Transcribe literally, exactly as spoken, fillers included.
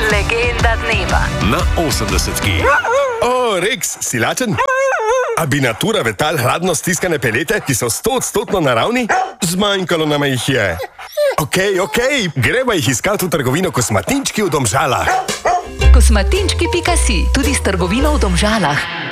Legenda dneva na osemdesetki. O, Rex, si lačen? A bi natura vetal hladno stiskane pelete, ki so stoodstotno naravni? Zmanjkalo nama jih je. Okej, okej, greva jih iskati v trgovino Kosmatinčki v Domžalah. Kosmatinčki pika si, tudi s trgovino v Domžalah.